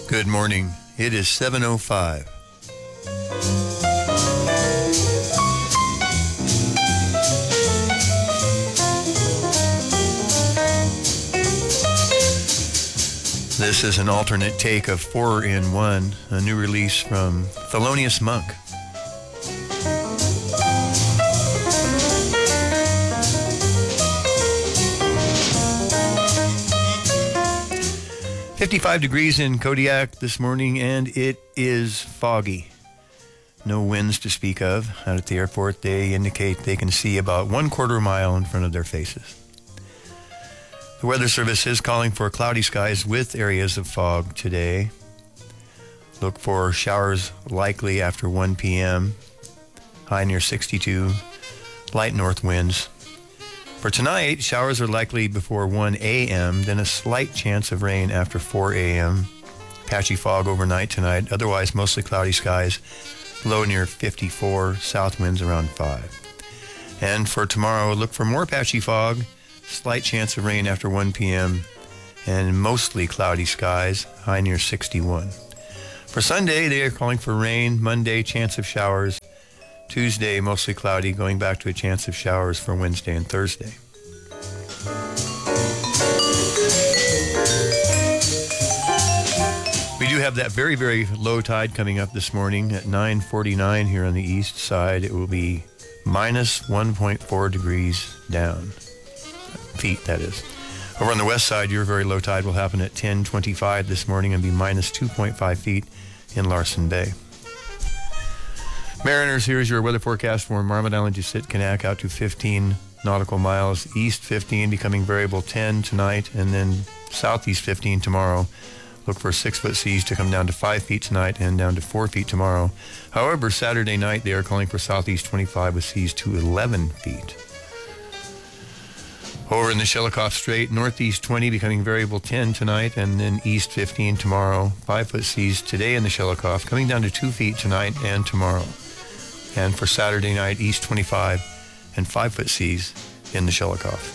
Good morning. It is 7:05. This is an alternate take of 4 in 1, a new release from Thelonious Monk. "55 degrees in Kodiak this morning, and it is foggy. No winds to speak of. Out at the airport, they indicate they can see about 1/4 mile in front of their faces. The Weather Service is calling for cloudy skies with areas of fog today. Look for showers likely after 1 p.m., high near 62, light north winds. For tonight, showers are likely before 1 a.m., then a slight chance of rain after 4 a.m. Patchy fog overnight tonight, otherwise mostly cloudy skies, low near 54, south winds around 5. And for tomorrow, look for more patchy fog, slight chance of rain after 1 p.m., and mostly cloudy skies, high near 61. For Sunday, they are calling for rain. Monday, chance of showers. Tuesday, mostly cloudy, going back to a chance of showers for Wednesday and Thursday. We do have that very, very low tide coming up this morning at 9:49 here on the east side. It will be minus 1.4 degrees down. Feet, that is. Over on the west side, your very low tide will happen at 10:25 this morning and be minus 2.5 feet in Larsen Bay. Mariners, here's your weather forecast for Marmot Island to Sitkinak out to 15 nautical miles. East 15 becoming variable 10 tonight, and then southeast 15 tomorrow. Look for 6-foot seas to come down to 5 feet tonight and down to 4 feet tomorrow. However, Saturday night they are calling for southeast 25 with seas to 11 feet. Over in the Shelikof Strait, northeast 20 becoming variable 10 tonight, and then east 15 tomorrow. 5-foot seas today in the Shelikof, coming down to 2 feet tonight and tomorrow. And for Saturday night, east 25 and 5-foot seas in the Shelikof.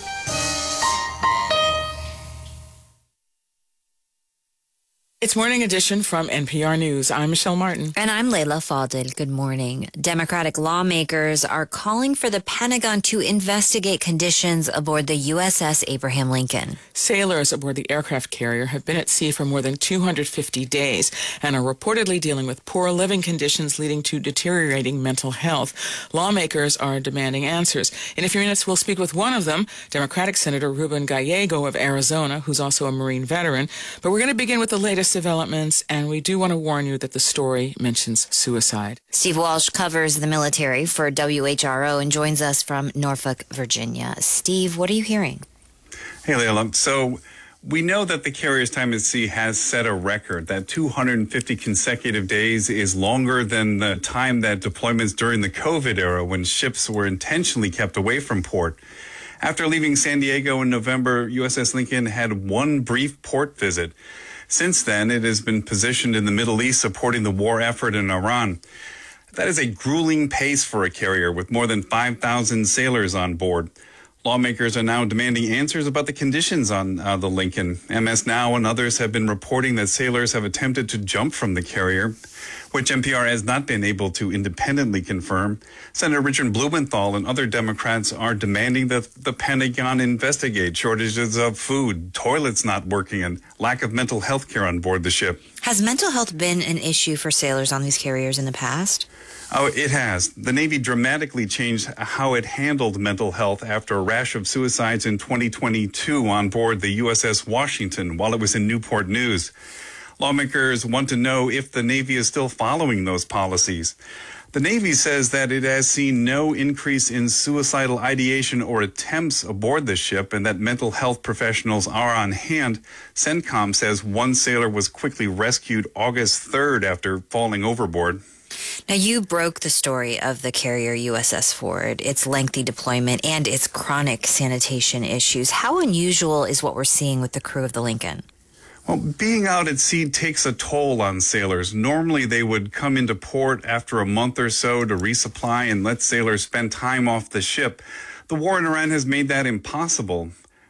It's Morning Edition from NPR News. I'm Michelle Martin. And I'm Leila Fadel. Good morning. Democratic lawmakers are calling for the Pentagon to investigate conditions aboard the USS Abraham Lincoln. Sailors aboard the aircraft carrier have been at sea for more than 250 days and are reportedly dealing with poor living conditions leading to deteriorating mental health. Lawmakers are demanding answers. In a few minutes, we'll speak with one of them, Democratic Senator Ruben Gallego of Arizona, who's also a Marine veteran. But we're going to begin with the latest developments, and we do want to warn you that the story mentions suicide. Steve Walsh covers the military for WHRO and joins us from Norfolk, Virginia. Steve, what are you hearing? Hey, Leila. So we know that the carrier's time at sea has set a record. That 250 consecutive days is longer than the time that deployments during the COVID era when ships were intentionally kept away from port. After leaving San Diego in November, USS Lincoln had one brief port visit. Since then, it has been positioned in the Middle East supporting the war effort in Iran. That is a grueling pace for a carrier with more than 5,000 sailors on board. Lawmakers are now demanding answers about the conditions on the Lincoln. MS Now and others have been reporting that sailors have attempted to jump from the carrier, which NPR has not been able to independently confirm. Senator Richard Blumenthal and other Democrats are demanding that the Pentagon investigate shortages of food, toilets not working, and lack of mental health care on board the ship. Has mental health been an issue for sailors on these carriers in the past? Oh, it has. The Navy dramatically changed how it handled mental health after a rash of suicides in 2022 on board the USS Washington while it was in Newport News. Lawmakers want to know if the Navy is still following those policies. The Navy says that it has seen no increase in suicidal ideation or attempts aboard the ship and that mental health professionals are on hand. CENTCOM says one sailor was quickly rescued August 3rd after falling overboard. Now, you broke the story of the carrier USS Ford, its lengthy deployment, and its chronic sanitation issues. How unusual is what we're seeing with the crew of the Lincoln? Well, being out at sea takes a toll on sailors. Normally, they would come into port after a month or so to resupply and let sailors spend time off the ship. The war in Iran has made that impossible.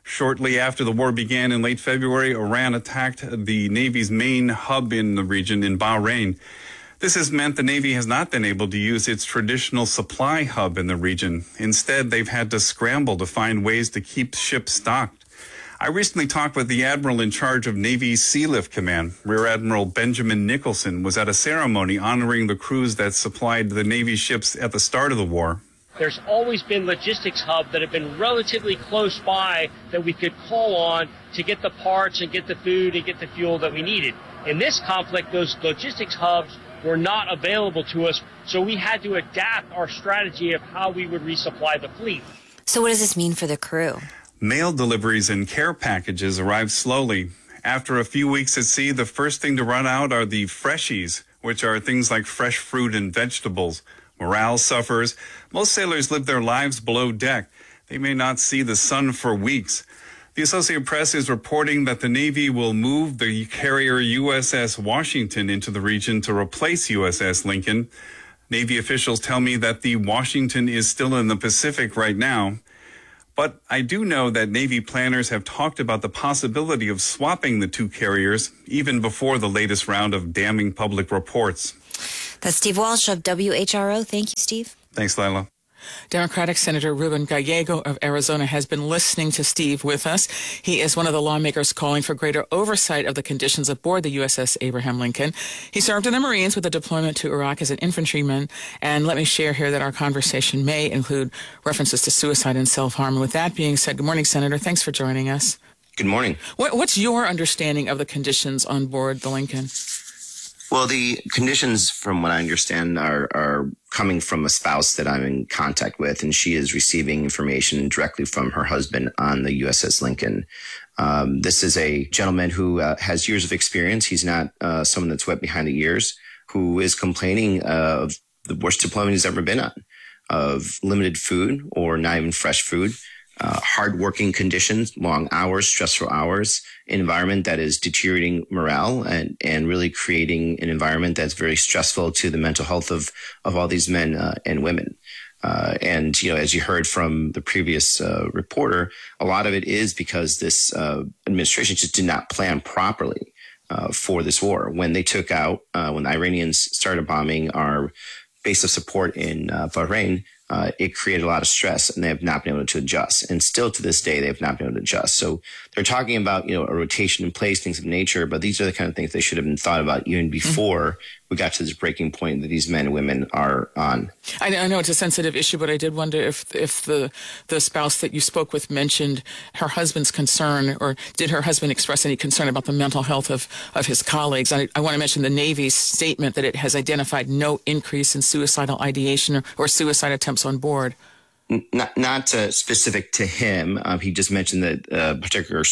Shortly after the war began in late February, Iran attacked the Navy's main hub in the region in Bahrain. This has meant the Navy has not been able to use its traditional supply hub in the region. Instead, they've had to scramble to find ways to keep ships stocked. I recently talked with the admiral in charge of Navy's Sealift Command. Rear Admiral Benjamin Nicholson was at a ceremony honoring the crews that supplied the Navy ships at the start of the war. There's always been logistics hubs that have been relatively close by that we could call on to get the parts and get the food and get the fuel that we needed. In this conflict, those logistics hubs were not available to us, so we had to adapt our strategy of how we would resupply the fleet. So what does this mean for the crew? Mail deliveries and care packages arrive slowly. After a few weeks at sea, the first thing to run out are the freshies, which are things like fresh fruit and vegetables. Morale suffers. Most sailors live their lives below deck. They may not see the sun for weeks. The Associated Press is reporting that the Navy will move the carrier USS Washington into the region to replace USS Lincoln. Navy officials tell me that the Washington is still in the Pacific right now. But I do know that Navy planners have talked about the possibility of swapping the two carriers even before the latest round of damning public reports. That's Steve Walsh of WHRO. Thank you, Steve. Thanks, Lila. Democratic Senator Ruben Gallego of Arizona has been listening to Steve with us. He is one of the lawmakers calling for greater oversight of the conditions aboard the USS Abraham Lincoln. He served in the Marines with a deployment to Iraq as an infantryman. And let me share here that our conversation may include references to suicide and self-harm. With that being said, good morning, Senator. Thanks for joining us. Good morning. What's your understanding of the conditions on board the Lincoln? Well, the conditions, from what I understand, are coming from a spouse that I'm in contact with, and she is receiving information directly from her husband on the USS Lincoln. This is a gentleman who has years of experience. He's not someone that's wet behind the ears, who is complaining of the worst deployment he's ever been on, of limited food or not even fresh food, hard working conditions, long hours, stressful hours, an environment that is deteriorating morale and really creating an environment that's very stressful to the mental health of all these men and women. And, you know, as you heard from the previous reporter, a lot of it is because this administration just did not plan properly for this war. When they took out, when the Iranians started bombing our base of support in Bahrain, it created a lot of stress, and they have not been able to adjust. And still to this day, they have not been able to adjust. So they're talking about, you know, a rotation in place, things of nature, but these are the kind of things they should have been thought about even before we got to this breaking point that these men and women are on. I know it's a sensitive issue, but I did wonder if the spouse that you spoke with mentioned her husband's concern, or did her husband express any concern about the mental health of his colleagues? I want to mention the Navy's statement that it has identified no increase in suicidal ideation or suicide attempts on board. Not specific to him. He just mentioned that particular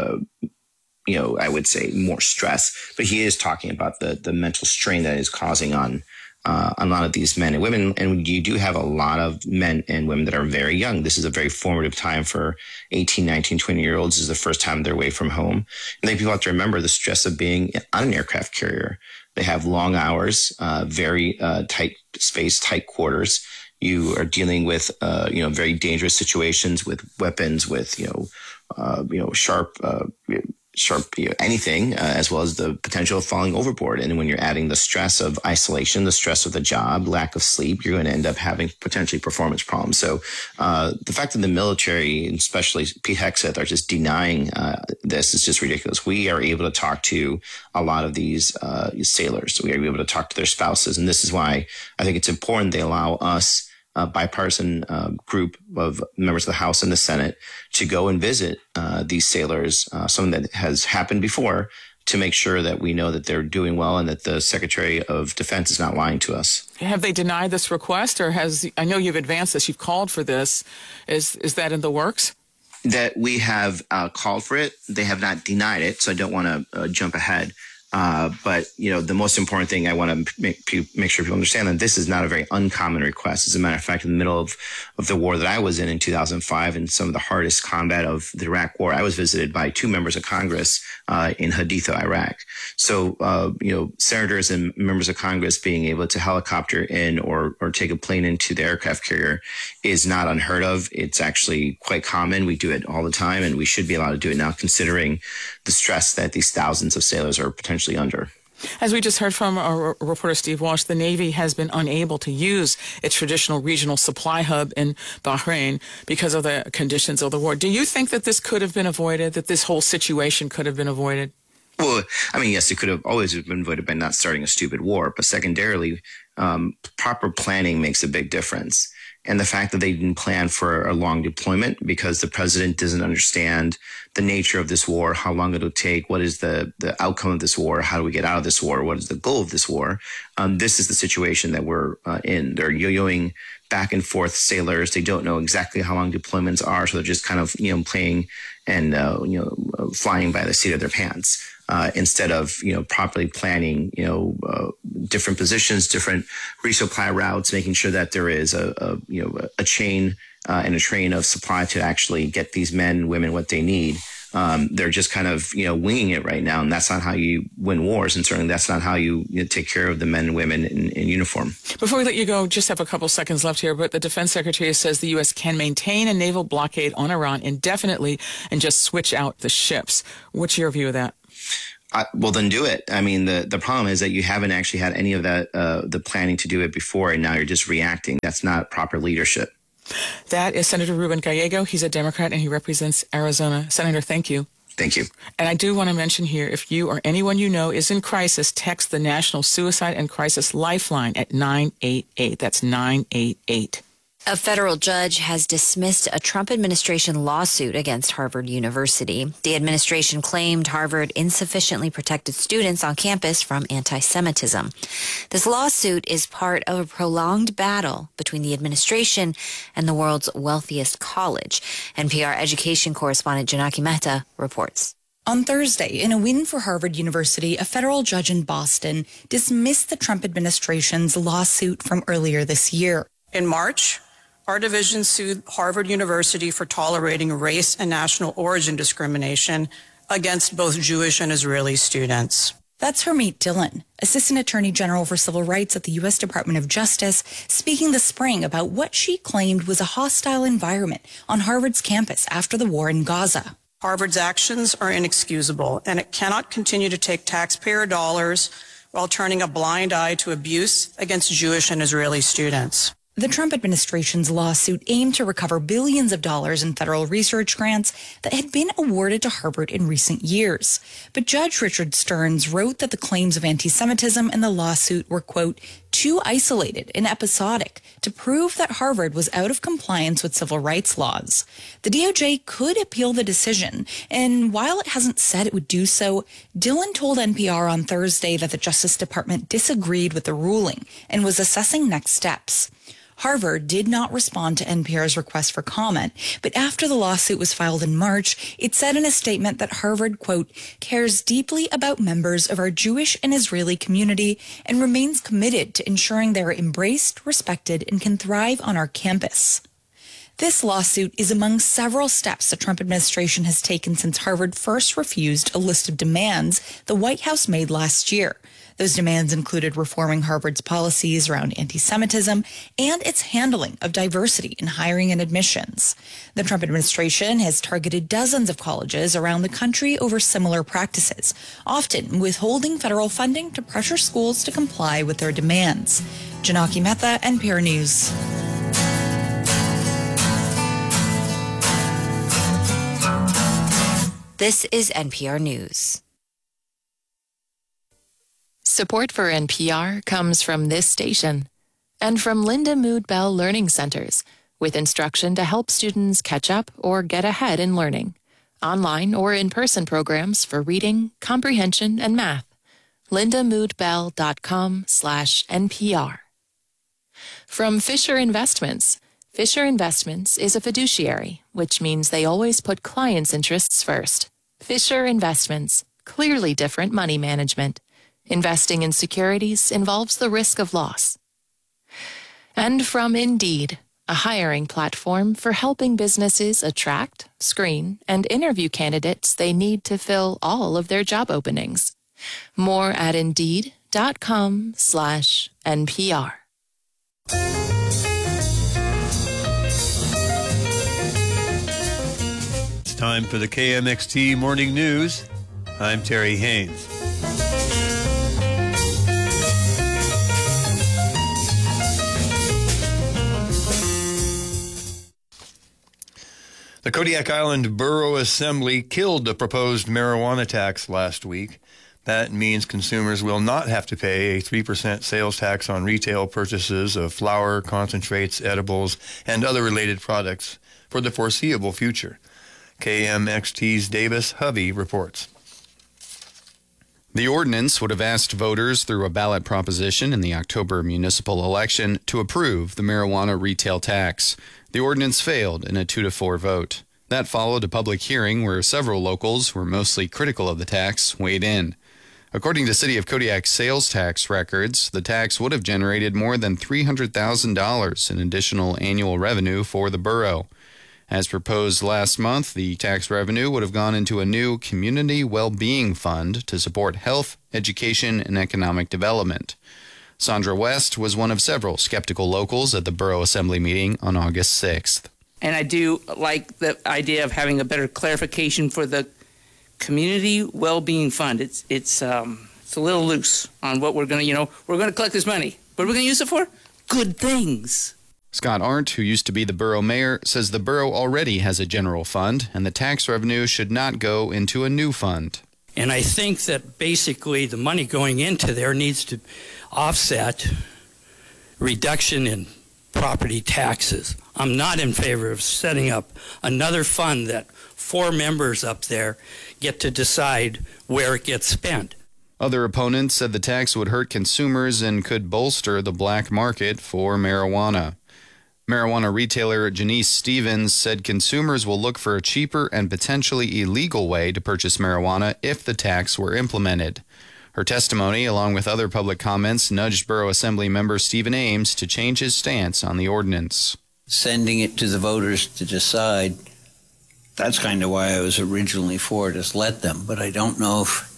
I would say more stress, but he is talking about the mental strain that is causing on a lot of these men and women. And you do have a lot of men and women that are very young. This is a very formative time for 18, 19, 20-year-olds. This is the first time they're away from home. And then people have to remember the stress of being on an aircraft carrier. They have long hours, very tight space, tight quarters. You are dealing with, very dangerous situations with weapons, with, sharp anything, as well as the potential of falling overboard. And when you're adding the stress of isolation, the stress of the job, lack of sleep, you're going to end up having potentially performance problems. So the fact that the military, and especially Pete Hegseth, are just denying this is just ridiculous. We are able to talk to a lot of these sailors. We are able to talk to their spouses. And this is why I think it's important they allow us, a bipartisan group of members of the House and the Senate, to go and visit these sailors, something that has happened before, to make sure that we know that they're doing well and that the Secretary of Defense is not lying to us. Have they denied this request, or I know you've advanced this, you've called for this. Is that in the works? That we have called for it. They have not denied it, so I don't want to jump ahead. But, the most important thing I want to make sure people understand that this is not a very uncommon request. As a matter of fact, in the middle of the war that I was in 2005, and some of the hardest combat of the Iraq war, I was visited by 2 members of Congress in Haditha, Iraq. So, senators and members of Congress being able to helicopter in or take a plane into the aircraft carrier is not unheard of. It's actually quite common. We do it all the time, and we should be allowed to do it now, considering the stress that these thousands of sailors are potentially under. As we just heard from our reporter Steve Walsh, the Navy has been unable to use its traditional regional supply hub in Bahrain because of the conditions of the war. Do you think that this could have been avoided, that this whole situation could have been avoided? Well, yes, it could have always been avoided by not starting a stupid war. But secondarily, proper planning makes a big difference. And the fact that they didn't plan for a long deployment because the president doesn't understand the nature of this war, how long it'll take, what is the outcome of this war, how do we get out of this war, what is the goal of this war. This is the situation that we're in. They're yo-yoing back and forth sailors. They don't know exactly how long deployments are, so they're just kind of playing and flying by the seat of their pants. Instead of properly planning different positions, different resupply routes, making sure that there is a chain and a train of supply to actually get these men, women what they need. They're just kind of winging it right now, and that's not how you win wars, and certainly that's not how you take care of the men and women in uniform. Before we let you go, just have a couple seconds left here, but the Defense Secretary says the U.S. can maintain a naval blockade on Iran indefinitely and just switch out the ships. What's your view of that? Well, then do it. I mean, the problem is that you haven't actually had any of that, the planning to do it before, and now you're just reacting. That's not proper leadership. That is Senator Ruben Gallego. He's a Democrat, and he represents Arizona. Senator, thank you. Thank you. And I do want to mention here, if you or anyone you know is in crisis, text the National Suicide and Crisis Lifeline at 988. That's 988. A federal judge has dismissed a Trump administration lawsuit against Harvard University. The administration claimed Harvard insufficiently protected students on campus from anti-Semitism. This lawsuit is part of a prolonged battle between the administration and the world's wealthiest college. NPR education correspondent Janaki Mehta reports. On Thursday, in a win for Harvard University, a federal judge in Boston dismissed the Trump administration's lawsuit from earlier this year. In March, our division sued Harvard University for tolerating race and national origin discrimination against both Jewish and Israeli students. That's Harmeet Dillon, Assistant Attorney General for Civil Rights at the U.S. Department of Justice, speaking this spring about what she claimed was a hostile environment on Harvard's campus after the war in Gaza. Harvard's actions are inexcusable, and it cannot continue to take taxpayer dollars while turning a blind eye to abuse against Jewish and Israeli students. The Trump administration's lawsuit aimed to recover billions of dollars in federal research grants that had been awarded to Harvard in recent years. But Judge Richard Stearns wrote that the claims of anti-Semitism in the lawsuit were, quote, too isolated and episodic to prove that Harvard was out of compliance with civil rights laws. The DOJ could appeal the decision, and while it hasn't said it would do so, Dillon told NPR on Thursday that the Justice Department disagreed with the ruling and was assessing next steps. Harvard did not respond to NPR's request for comment, but after the lawsuit was filed in March, it said in a statement that Harvard, quote, cares deeply about members of our Jewish and Israeli community and remains committed to ensuring they are embraced, respected, and can thrive on our campus. This lawsuit is among several steps the Trump administration has taken since Harvard first refused a list of demands the White House made last year. Those demands included reforming Harvard's policies around anti-Semitism and its handling of diversity in hiring and admissions. The Trump administration has targeted dozens of colleges around the country over similar practices, often withholding federal funding to pressure schools to comply with their demands. Janaki Mehta, NPR News. This is NPR News. Support for NPR comes from this station and from Linda Mood Bell Learning Centers, with instruction to help students catch up or get ahead in learning. Online or in-person programs for reading, comprehension, and math. lindamoodbell.com/NPR. From Fisher Investments. Fisher Investments is a fiduciary, which means they always put clients' interests first. Fisher Investments. clearly different money management. Investing in securities involves the risk of loss. And from Indeed, a hiring platform for helping businesses attract, screen, and interview candidates they need to fill all of their job openings. More at Indeed.com/NPR. It's time for the KMXT Morning News. I'm Terry Haynes. The Kodiak Island Borough Assembly killed the proposed marijuana tax last week. That means consumers will not have to pay a 3% sales tax on retail purchases of flour, concentrates, edibles, and other related products for the foreseeable future. KMXT's Davis Hovey reports. The ordinance would have asked voters through a ballot proposition in the October municipal election to approve the marijuana retail tax. The ordinance failed in a 2-4 vote. That followed a public hearing where several locals who were mostly critical of the tax weighed in. According to City of Kodiak sales tax records, the tax would have generated more than $300,000 in additional annual revenue for the borough. As proposed last month, the tax revenue would have gone into a new community well-being fund to support health, education, and economic development. Sandra West was one of several skeptical locals at the Borough Assembly meeting on August 6th. And I do like the idea of having a better clarification for the Community Well-Being Fund. It's a little loose on what we're going to, we're going to collect this money. What are we going to use it for? Good things. Scott Arndt, who used to be the borough mayor, says the borough already has a general fund and the tax revenue should not go into a new fund. And I think that basically the money going into there needs to offset reduction in property taxes. I'm not in favor of setting up another fund that 4 members up there get to decide where it gets spent. Other opponents said the tax would hurt consumers and could bolster the black market for marijuana. Marijuana retailer Janice Stevens said consumers will look for a cheaper and potentially illegal way to purchase marijuana if the tax were implemented. Her testimony, along with other public comments, nudged Borough Assembly member Stephen Ames to change his stance on the ordinance. Sending it to the voters to decide, that's kind of why I was originally for it, is let them. But I don't know if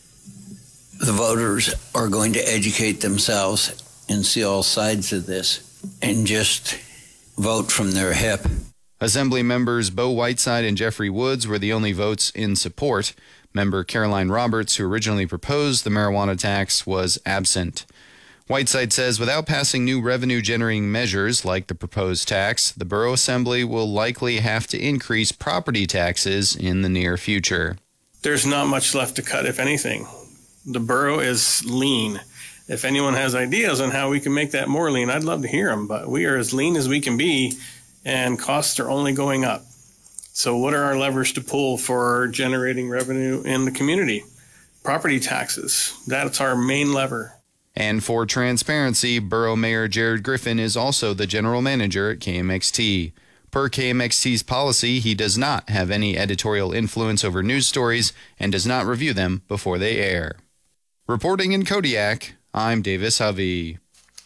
the voters are going to educate themselves and see all sides of this and just vote from their hip. Assembly members Bo Whiteside and Jeffrey Woods were the only votes in support. Member Caroline Roberts, who originally proposed the marijuana tax, was absent. Whiteside says without passing new revenue-generating measures like the proposed tax, the Borough Assembly will likely have to increase property taxes in the near future. There's not much left to cut, if anything. The borough is lean. If anyone has ideas on how we can make that more lean, I'd love to hear them, but we are as lean as we can be, and costs are only going up. So what are our levers to pull for generating revenue in the community? Property taxes. That's our main lever. And for transparency, Borough Mayor Jared Griffin is also the general manager at KMXT. Per KMXT's policy, he does not have any editorial influence over news stories and does not review them before they air. Reporting in Kodiak, I'm Davis Hovey.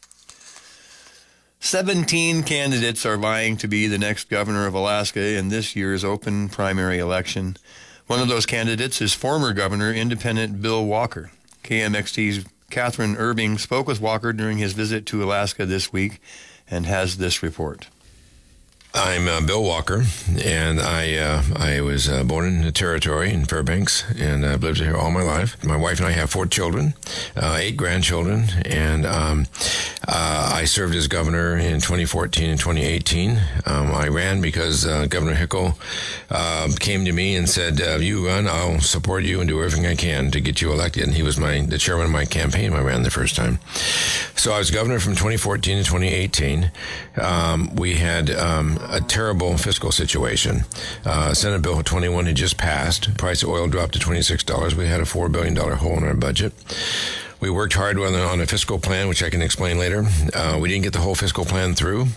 17 candidates are vying to be the next governor of Alaska in this year's open primary election. One of those candidates is former Governor Independent Bill Walker. KMXT's Catherine Irving spoke with Walker during his visit to Alaska this week and has this report. I'm Bill Walker, and I was born in the Territory in Fairbanks, and I've lived here all my life. My wife and I have 4 children, 8 grandchildren, and I served as governor in 2014 and 2018. I ran because Governor Hickel came to me and said, you run, I'll support you and do everything I can to get you elected. And he was the chairman of my campaign when I ran the first time. So I was governor from 2014 to 2018. We had a terrible fiscal situation. Senate Bill 21 had just passed. Price of oil dropped to $26. We had a $4 billion hole in our budget. We worked hard on a fiscal plan, which I can explain later. We didn't get the whole fiscal plan through.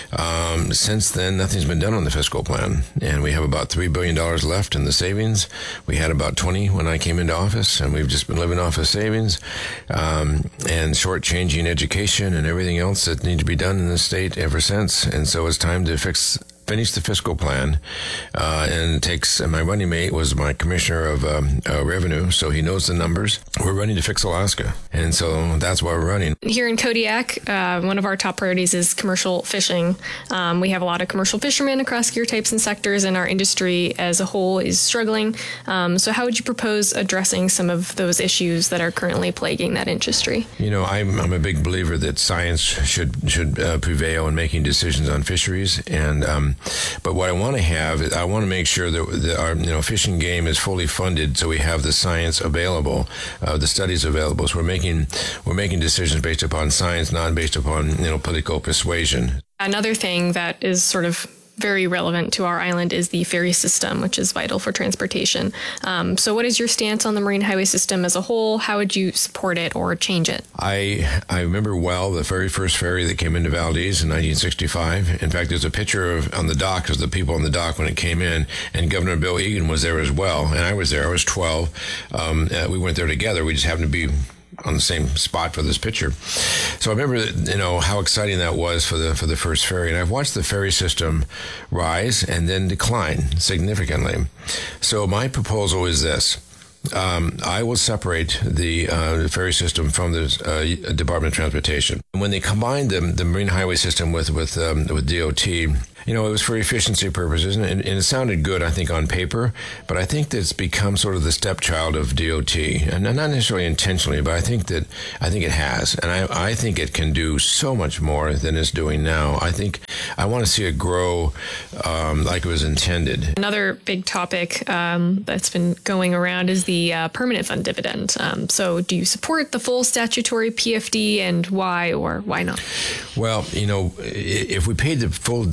Since then, nothing's been done on the fiscal plan, and we have about $3 billion left in the savings. We had about 20 when I came into office, and we've just been living off of savings and shortchanging education and everything else that needs to be done in the state ever since. And so it's time to finish the fiscal plan, and it takes, my running mate was my commissioner of revenue, so he knows the numbers. We're running to fix Alaska, and so that's why we're running. Here in Kodiak, one of our top priorities is commercial fishing. We have a lot of commercial fishermen across gear types and sectors, and our industry as a whole is struggling. So how would you propose addressing some of those issues that are currently plaguing that industry? You know, I'm a big believer that science should prevail in making decisions on fisheries, and but what I want to have is I want to make sure that our fishing game is fully funded, so we have the science available, the studies available. So we're making decisions based upon science, not based upon political persuasion. Another thing that is sort of very relevant to our island is the ferry system, which is vital for transportation. So what is your stance on the marine highway system as a whole? How would you support it or change it? I remember well the very first ferry that came into Valdez in 1965. In fact, there's a picture on the dock of the people on the dock when it came in, and Governor Bill Egan was there as well, and I was there. I was 12. We went there together. We just happened to be on the same spot for this picture. So I remember, how exciting that was for the first ferry. And I've watched the ferry system rise and then decline significantly. So my proposal is this. I will separate the ferry system from the Department of Transportation. And when they combined the marine highway system with DOT, it was for efficiency purposes, and it sounded good, I think, on paper, but I think that it's become sort of the stepchild of DOT, and not necessarily intentionally, but I think it has, and I think it can do so much more than it's doing now. I want to see it grow like it was intended. Another big topic that's been going around is the permanent fund dividend. So do you support the full statutory PFD, and why or why not? Well, if we paid the full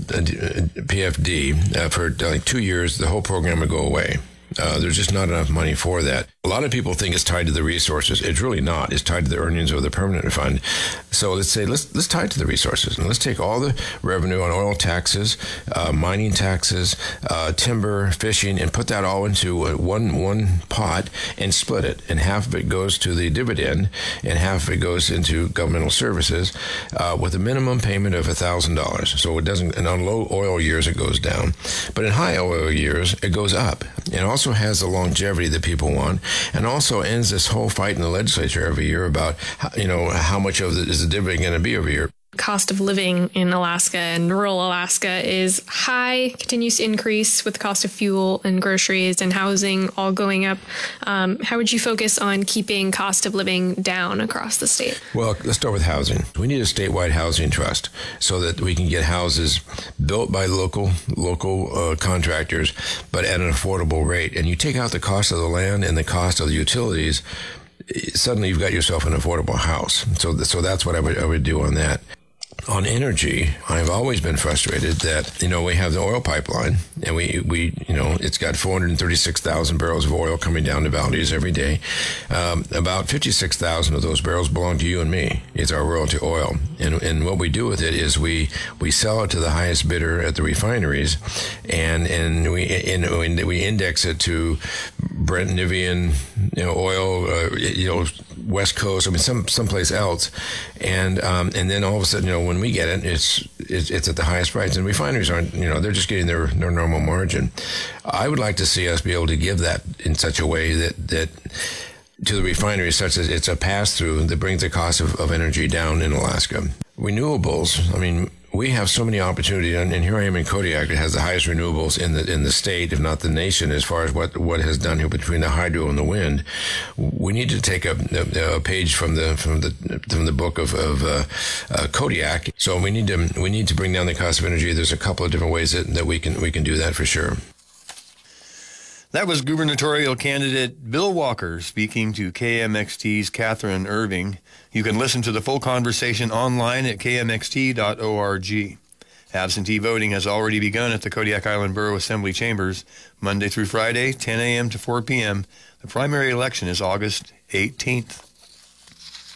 PFD for like 2 years, the whole program would go away. There's just not enough money for that. A lot of people think it's tied to the resources. It's really not. It's tied to the earnings of the permanent fund. So let's tie it to the resources, and let's take all the revenue on oil taxes, mining taxes, timber, fishing, and put that all into one pot and split it. And half of it goes to the dividend, and half of it goes into governmental services, with a minimum payment of $1,000. So it doesn't. And on low oil years it goes down, but in high oil years it goes up. It also has the longevity that people want, and also ends this whole fight in the legislature every year about, how much of it is the dividend going to be every year. Cost of living in Alaska and rural Alaska is high, continues to increase with the cost of fuel and groceries and housing all going up. How would you focus on keeping cost of living down across the state? Well, let's start with housing. We need a statewide housing trust so that we can get houses built by local contractors, but at an affordable rate. And you take out the cost of the land and the cost of the utilities, suddenly you've got yourself an affordable house. So that's what I would do on that. On energy, I've always been frustrated that, we have the oil pipeline, and we it's got 436,000 barrels of oil coming down to Valdez every day. About 56,000 of those barrels belong to you and me. It's our royalty oil. And what we do with it is we sell it to the highest bidder at the refineries, and we index it to Brent, Nivian, oil, West Coast, someplace else. And then all of a sudden, when we get it, it's at the highest price, and refineries aren't, they're just getting their normal margin. I would like to see us be able to give that in such a way that to the refineries, such as it's a pass-through that brings the cost of energy down in Alaska. Renewables, we have so many opportunities, and here I am in Kodiak. It has the highest renewables in the state, if not the nation, as far as what has done here between the hydro and the wind. We need to take a page from the book of Kodiak. So we need to bring down the cost of energy. There's a couple of different ways that we can do that for sure. That was gubernatorial candidate Bill Walker speaking to KMXT's Catherine Irving. You can listen to the full conversation online at kmxt.org. Absentee voting has already begun at the Kodiak Island Borough Assembly Chambers, Monday through Friday, 10 a.m. to 4 p.m. The primary election is August 18th.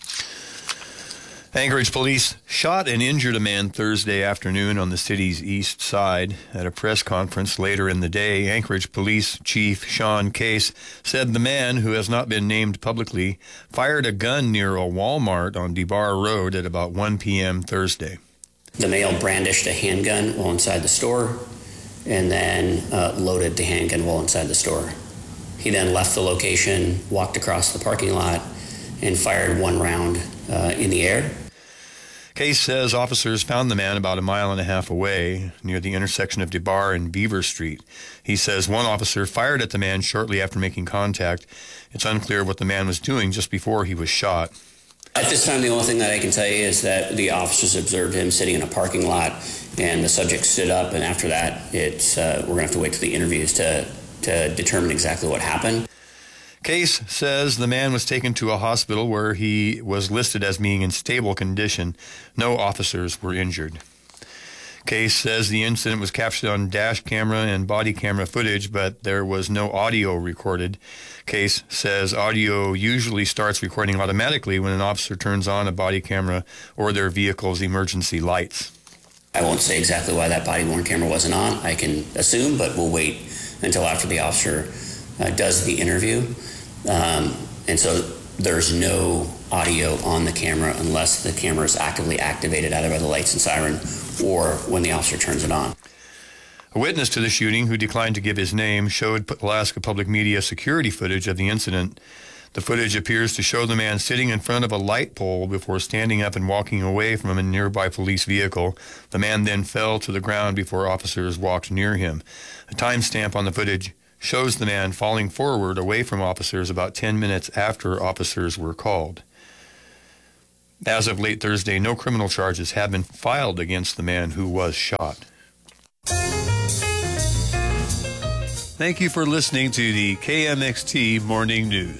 Anchorage police shot and injured a man Thursday afternoon on the city's east side. At a press conference later in the day, Anchorage Police Chief Sean Case said the man, who has not been named publicly, fired a gun near a Walmart on DeBar Road at about 1 p.m. Thursday. The male brandished a handgun while inside the store and then loaded the handgun while inside the store. He then left the location, walked across the parking lot, and fired one round in the air. Case says officers found the man about 1.5 miles away near the intersection of DeBar and Beaver Street. He says one officer fired at the man shortly after making contact. It's unclear what the man was doing just before he was shot. At this time, the only thing that I can tell you is that the officers observed him sitting in a parking lot, and the subject stood up, and after that, we're going to have to wait till the interviews to determine exactly what happened. Case says the man was taken to a hospital where he was listed as being in stable condition. No officers were injured. Case says the incident was captured on dash camera and body camera footage, but there was no audio recorded. Case says audio usually starts recording automatically when an officer turns on a body camera or their vehicle's emergency lights. I won't say exactly why that body-worn camera wasn't on. I can assume, but we'll wait until after the officer does the interview. And so there's no audio on the camera unless the camera is actively activated either by the lights and siren or when the officer turns it on. A witness to the shooting, who declined to give his name, showed Alaska Public Media security footage of the incident. The footage appears to show the man sitting in front of a light pole before standing up and walking away from a nearby police vehicle. The man then fell to the ground before officers walked near him. A timestamp on the footage shows the man falling forward away from officers about 10 minutes after officers were called. As of late Thursday, no criminal charges have been filed against the man who was shot. Thank you for listening to the KMXT Morning News.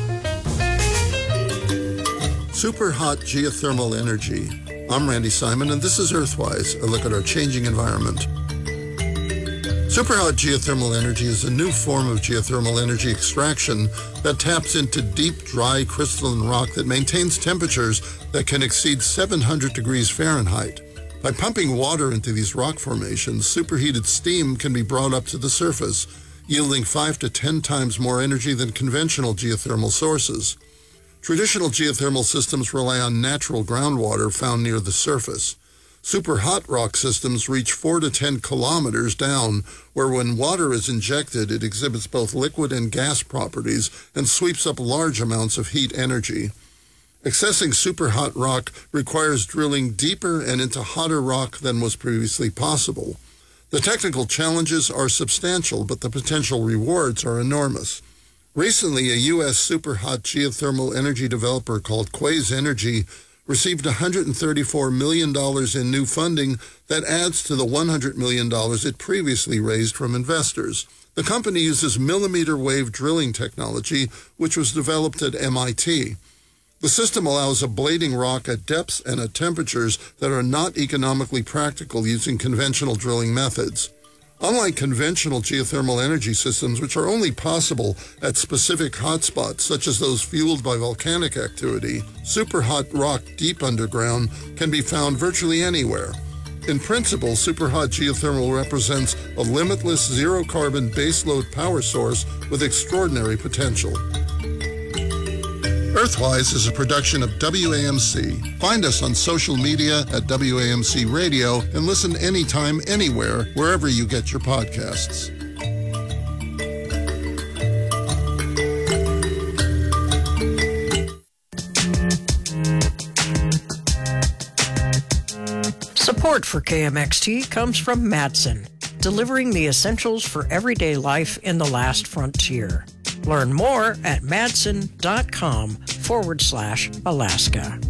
Super hot geothermal energy. I'm Randy Simon, and this is Earthwise, a look at our changing environment. Superhot geothermal energy is a new form of geothermal energy extraction that taps into deep, dry, crystalline rock that maintains temperatures that can exceed 700 degrees Fahrenheit. By pumping water into these rock formations, superheated steam can be brought up to the surface, yielding 5 to 10 times more energy than conventional geothermal sources. Traditional geothermal systems rely on natural groundwater found near the surface. Super hot rock systems reach 4 to 10 kilometers down, where when water is injected, it exhibits both liquid and gas properties and sweeps up large amounts of heat energy. Accessing super hot rock requires drilling deeper and into hotter rock than was previously possible. The technical challenges are substantial, but the potential rewards are enormous. Recently, a U.S. super hot geothermal energy developer called Quaise Energy received $134 million in new funding that adds to the $100 million it previously raised from investors. The company uses millimeter wave drilling technology, which was developed at MIT. The system allows ablating rock at depths and at temperatures that are not economically practical using conventional drilling methods. Unlike conventional geothermal energy systems, which are only possible at specific hotspots, such as those fueled by volcanic activity, super hot rock deep underground can be found virtually anywhere. In principle, super hot geothermal represents a limitless zero-carbon baseload power source with extraordinary potential. Earthwise is a production of WAMC. Find us on social media at WAMC Radio and listen anytime, anywhere, wherever you get your podcasts. Support for KMXT comes from Madsen, delivering the essentials for everyday life in the last frontier. Learn more at madsen.com/Alaska.